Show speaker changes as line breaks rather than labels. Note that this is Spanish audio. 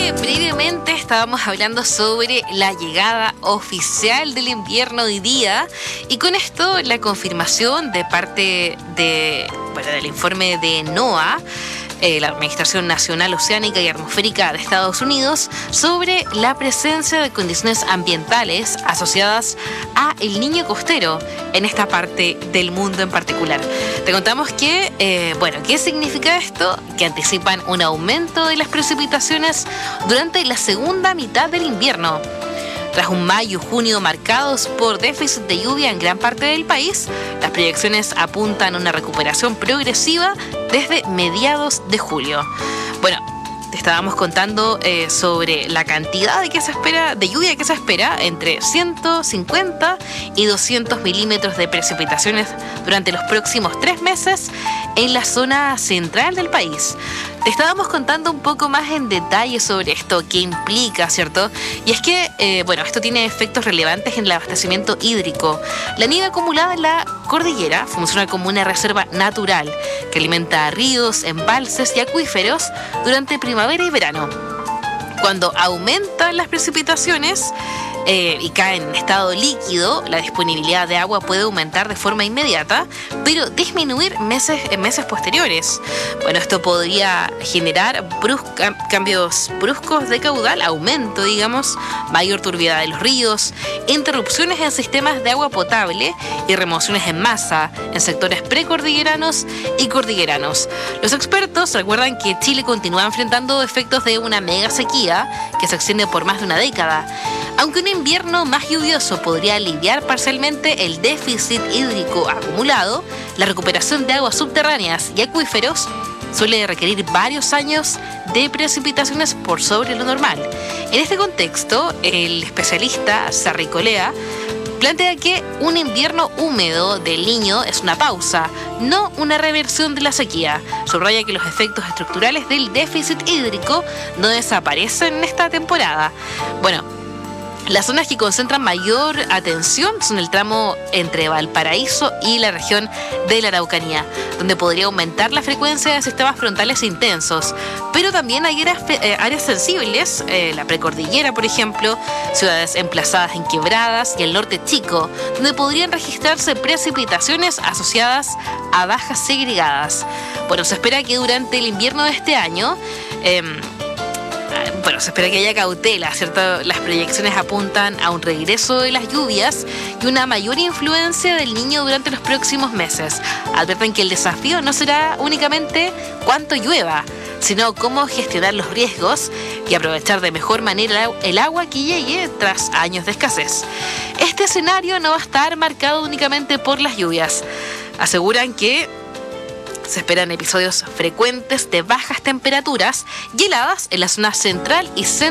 que previamente estábamos hablando sobre la llegada oficial del invierno hoy día y con esto la confirmación de parte del informe de NOAA, la Administración Nacional Oceánica y Atmosférica de Estados Unidos, sobre la presencia de condiciones ambientales asociadas a el Niño costero en esta parte del mundo en particular. Te contamos que, ¿qué significa esto? Que anticipan un aumento de las precipitaciones durante la segunda mitad del invierno. Tras un mayo y junio marcados por déficit de lluvia en gran parte del país, las proyecciones apuntan a una recuperación progresiva desde mediados de julio. Bueno, te estábamos contando sobre la cantidad de lluvia que se espera entre 150 y 200 milímetros de precipitaciones durante los próximos 3 meses en la zona central del país. Te estábamos contando un poco más en detalle sobre esto, qué implica, ¿cierto? Y es que, esto tiene efectos relevantes en el abastecimiento hídrico. La nieve acumulada en la cordillera funciona como una reserva natural que alimenta ríos, embalses y acuíferos durante primavera y verano. Cuando aumentan las precipitaciones y caen en estado líquido, la disponibilidad de agua puede aumentar de forma inmediata, pero disminuir en meses posteriores. Bueno, esto podría generar cambios bruscos de caudal, aumento, mayor turbiedad de los ríos, interrupciones en sistemas de agua potable y remociones en masa en sectores precordilleranos y cordilleranos. Los expertos recuerdan que Chile continúa enfrentando efectos de una mega sequía que se extiende por más de una década. Aunque un invierno más lluvioso podría aliviar parcialmente el déficit hídrico acumulado, la recuperación de aguas subterráneas y acuíferos suele requerir varios años de precipitaciones por sobre lo normal. En este contexto, el especialista Sarri Colea plantea que un invierno húmedo del Niño es una pausa, no una reversión de la sequía. Subraya que los efectos estructurales del déficit hídrico no desaparecen en esta temporada. Las zonas que concentran mayor atención son el tramo entre Valparaíso y la región de la Araucanía, donde podría aumentar la frecuencia de sistemas frontales intensos. Pero también hay áreas sensibles, la precordillera, por ejemplo, ciudades emplazadas en quebradas y el norte chico, donde podrían registrarse precipitaciones asociadas a bajas segregadas. Se espera que durante el invierno de este año se espera que haya cautela, ¿cierto? Las proyecciones apuntan a un regreso de las lluvias y una mayor influencia del Niño durante los próximos meses. Advierten que el desafío no será únicamente cuánto llueva, sino cómo gestionar los riesgos y aprovechar de mejor manera el agua que llegue tras años de escasez. Este escenario no va a estar marcado únicamente por las lluvias. Aseguran que se esperan episodios frecuentes de bajas temperaturas y heladas en la zona central y centro